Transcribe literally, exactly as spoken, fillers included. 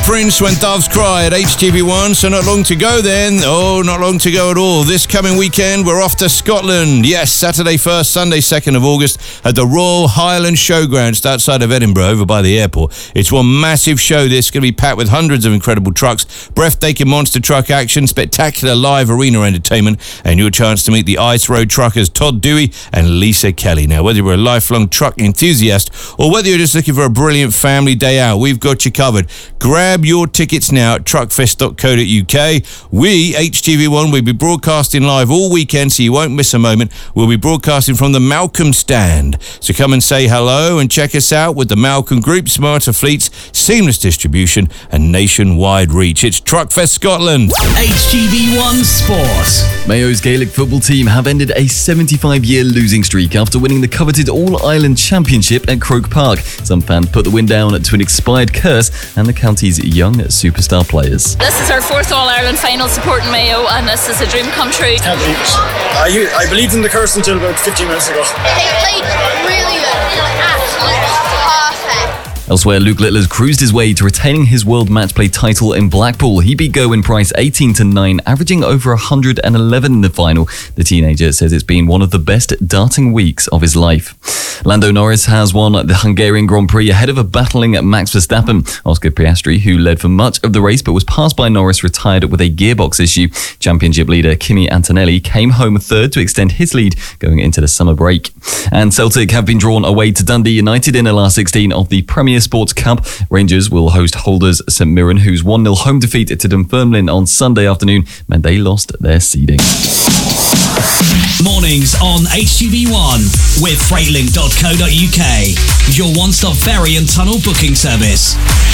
Prince, When Doves Cry at H T V one, so not long to go then. Oh, not long to go at all. This coming weekend, we're off to Scotland. Yes, Saturday first, Sunday second of August at the Royal Highland Showground, just outside of Edinburgh, over by the airport. It's one massive show. This is going to be packed with hundreds of incredible trucks, breathtaking monster truck action, spectacular live arena entertainment, and your chance to meet the Ice Road truckers Todd Dewey and Lisa Kelly. Now, whether you're a lifelong truck enthusiast or whether you're just looking for a brilliant family day out, we've got you covered. Grab your tickets now at truckfest dot co dot uk. We, H T V one, will be broadcasting live all weekend, so you won't miss a moment. We'll be broadcasting from the Malcolm stand. So come and say hello and check us out with the Malcolm Group, smarter fleets, seamless distribution and nationwide reach. It's Truckfest Scotland. H T V one Sport. Mayo's Gaelic football team have ended a seventy-five-year losing streak after winning the coveted All-Ireland Championship at Croke Park. Some fans put the win down to an expired curse and the county's young superstar players. This is our fourth All-Ireland final supporting Mayo, and this is a dream come true. Can't believe it. I, I believed in the curse until about fifteen minutes ago. They played really well. Absolutely perfect. Elsewhere, Luke Littler cruised his way to retaining his World Match Play title in Blackpool. He beat Gerwyn Price eighteen to nine, averaging over one hundred eleven in the final. The teenager says it's been one of the best darting weeks of his life. Lando Norris has won the Hungarian Grand Prix ahead of a battling Max Verstappen. Oscar Piastri, who led for much of the race but was passed by Norris, retired with a gearbox issue. Championship leader Kimi Antonelli came home third to extend his lead going into the summer break. And Celtic have been drawn away to Dundee United in the last sixteen of the Premier Sports Cup. Rangers will host holders St Mirren, whose one nil home defeat to Dunfermline on Sunday afternoon meant they lost their seeding. Mornings on H T V one with freightlink dot co dot uk, your one-stop ferry and tunnel booking service.